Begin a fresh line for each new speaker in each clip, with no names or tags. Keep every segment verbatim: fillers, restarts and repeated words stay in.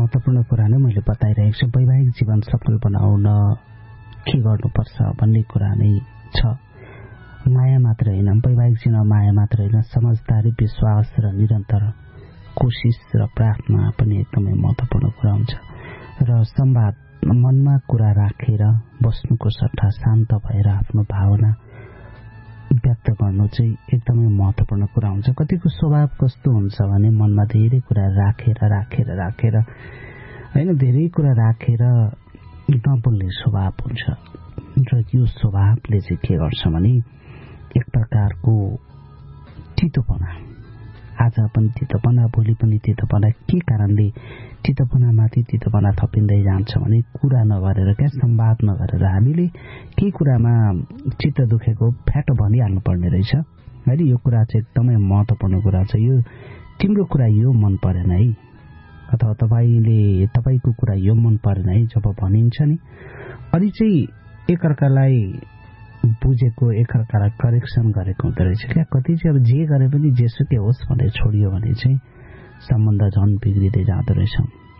महत्त्वपूर्ण कुरा नै मैले बताइरहेको छु। वैवाहिक जीवन सफल बनाउन के गर्नुपर्छ भन्ने कुरा नै छ। माया मात्र होइन, वैवाहिक जीवनमा माया मात्र होइन, समझदारी, विश्वास र निरन्तर कोसिस र प्रार्थना पनि एकदमै महत्त्वपूर्ण कुरा हुन्छ। र संवाद, मनमा कुरा राखेर बस्नुको सट्टा शान्त भएर आफ्नो भावना व्यक्त गर्नु चाहिँ एकदमै महत्त्वपूर्ण कुरा हुन्छ। कतिको स्वभाव कस्तो हुन्छ भने मनमा धेरै कुरा राखेर राखेर राखेर होइन, धेरै कुरा राखेर नबोल्ने स्वभाव हुन्छ। र यो स्वभावले चाहिँ के गर्छ भने एक प्रकारको तितोपना, आज पनि तितोपना, भोलि पनि तितोपना। के कारणले तितोपनामाथि तितोपना थपिँदै जान्छ भने कुरा नगरेर, क्या संवाद नगरेर हामीले के कुरामा चित्त दुखेको फ्याटो भनिहाल्नु पर्ने रहेछ है। यो कुरा चाहिँ एकदमै महत्त्वपूर्ण कुरा छ। यो तिम्रो कुरा यो मन परेन है, अथवा तपाईँले तपाईँको कुरा यो मन परेन है जब भनिन्छ नि, अनि चाहिँ एकअर्कालाई बुझेको, एकअर्कालाई करेक्सन गरेको हुँदो रहेछ क्या। कति चाहिँ अब जे गरे पनि जेसुकै होस् भनेर छोडियो भने चाहिँ सम्बन्ध झन् बिग्रिँदै जाँदो रहेछ।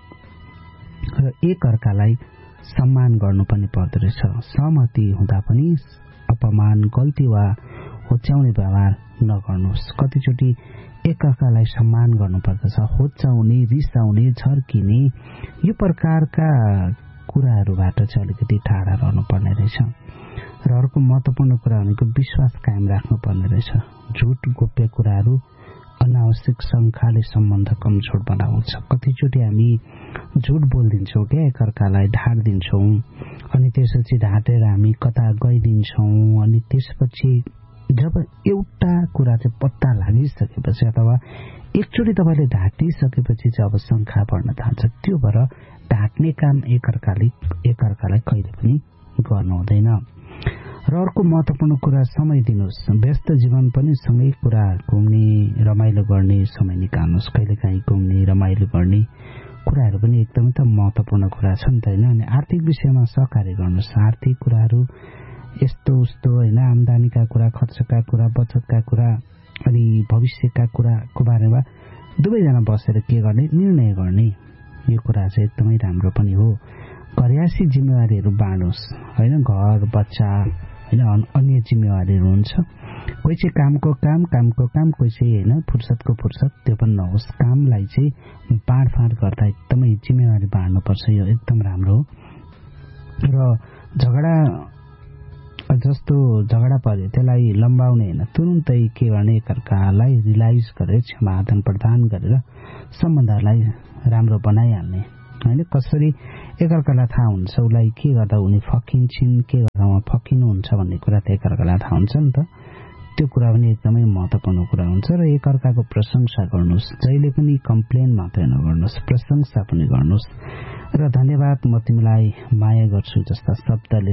र एकअर्कालाई सम्मान गर्नु पनि पर्दो रहेछ। सहमति हुँदा पनि अपमान, गल्ती वा होच्याउने व्यवहार नगर्नुहोस्। कतिचोटि एकअर्कालाई सम्मान गर्नुपर्दछ, होच्याउने, रिसाउने, झर्किने यो प्रकारका कुराहरूबाट चाहिँ अलिकति टाढा रहनुपर्ने रहेछ। र अर्को महत्त्वपूर्ण कुरा भनेको विश्वास कायम राख्नुपर्ने रहेछ। झुट, गोप्य कुराहरू, अनावश्यक शङ्काले सम्बन्ध कमजोर बनाउँछ। कतिचोटि हामी झुट बोलिदिन्छौँ क्या, एकअर्कालाई ढाँटिदिन्छौँ, अनि त्यसपछि ढाँटेर हामी कता गइदिन्छौँ। अनि त्यसपछि जब एउटा कुरा चाहिँ पत्ता लागिसकेपछि अथवा एकचोटि तपाईँले ढाँटिसकेपछि चाहिँ अब शङ्का बढ्न थाल्छ। त्यो भएर ढाँट्ने काम एकअर्काले एकअर्कालाई कहिले पनि गर्नु हुँदैन। र अर्को महत्त्वपूर्ण कुरा, समय दिनुहोस्। व्यस्त जीवन पनि सँगै कुरा घुम्ने, रमाइलो गर्ने समय निकाल्नुहोस्। कहिलेकाहीँ घुम्ने, रमाइलो गर्ने कुराहरू पनि एकदमै त महत्त्वपूर्ण कुरा छ नि त होइन। अनि आर्थिक विषयमा सहकार्य गर्नुहोस्। आर्थिक कुराहरू यस्तो उस्तो होइन, आम्दानीका कुरा, खर्चका कुरा, बचतका कुरा अनि भविष्यका कुराको बारेमा दुवैजना बसेर के गर्ने, निर्णय गर्ने, यो कुरा चाहिँ एकदमै राम्रो पनि हो। घरयासी जिम्मेवारीहरू बाँड्नुहोस् होइन। घर, बच्चा होइन, अन्य जिम्मेवारीहरू हुन्छ। कोही चाहिँ कामको काम कामको काम कोही चाहिँ होइन फुर्सदको फुर्सद, त्यो पनि नहोस्। कामलाई चाहिँ बाँडफाँड गर्दा एकदमै जिम्मेवारी बाँड्नुपर्छ, यो एकदम राम्रो हो। र झगडा जस्तो झगडा पर्यो त्यसलाई लम्बाउने होइन, तुरुन्तै के गर्ने, एकअर्कालाई रियलाइज गरेर क्षमा आदान प्रदान गरेर सम्बन्धलाई राम्रो बनाइहाल्ने होइन। कसरी एकअर्कालाई थाहा हुन्छ उसलाई के गर्दा उनी फकिन्छन्, के गर्दा उहाँ फकिनुहुन्छ भन्ने कुरा त एकअर्कालाई थाहा हुन्छ नि त। त्यो कुरा पनि एकदमै महत्त्वपूर्ण कुरा हुन्छ। र एकअर्काको प्रशंसा गर्नुहोस्। जहिले पनि कम्प्लेन मात्रै नगर्नुहोस्, प्रशंसा पनि गर्नुहोस्। र धन्यवाद, म तिमीलाई माया गर्छु जस्ता शब्दले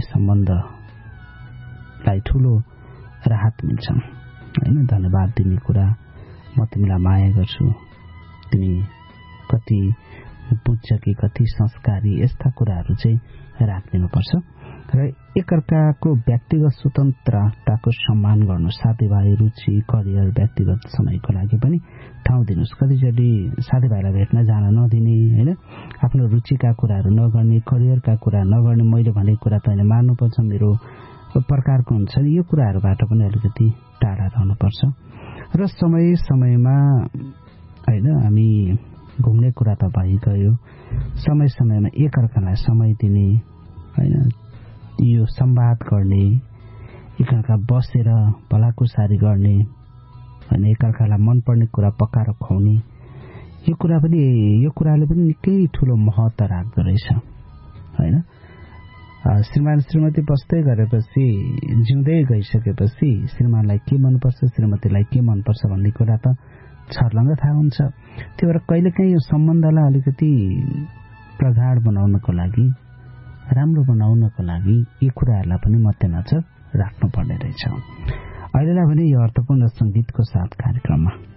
सम्बन्धलाई ठुलो राहत मिल्छ होइन। धन्यवाद दिने कुरा, म तिमीलाई माया गर्छु, तिमी कति बुझ्छ कि कति संस्कारी, यस्ता कुराहरू चाहिँ राखिदिनुपर्छ। र एकअर्काको व्यक्तिगत स्वतन्त्रताको सम्मान गर्नु। साथीभाइ, रुचि, करियर, व्यक्तिगत समयको लागि पनि ठाउँ दिनुहोस्। कतिचोटि साथीभाइलाई भेट्न जान नदिने होइन, आफ्नो रुचिका कुराहरू नगर्ने, करियरका कुरा नगर्ने, मैले भनेको कुरा तैँले मान्नुपर्छ मेरो प्रकारको हुन्छ नि। यो कुराहरूबाट पनि अलिकति टाढा रहनुपर्छ। र समय समयमा होइन हामी घुम्ने कुरा त भइगयो, समय समयमा एकअर्कालाई समय दिने होइन, यो संवाद गर्ने, एकअर्का बसेर भलाकुसारी गर्ने होइन, एकअर्कालाई मनपर्ने कुरा पकाएर खुवाउने, यो कुरा पनि यो कुराले पनि निकै ठुलो महत्त्व राख्दो रहेछ होइन। श्रीमान श्रीमती बस्दै गरेपछि, जिउँदै गइसकेपछि श्रीमानलाई के मनपर्छ, श्रीमतीलाई के मनपर्छ भन्ने कुरा त छर्लङ्ग थाहा हुन्छ। त्यो भएर कहिलेकाहीँ यो सम्बन्धलाई अलिकति प्रगाढ बनाउनको लागि, राम्रो बनाउनको लागि यी कुराहरूलाई पनि मध्यनजर राख्नुपर्ने रहेछ। अहिलेलाई भने यो अर्थपूर्ण सङ्गीतको साथ कार्यक्रममा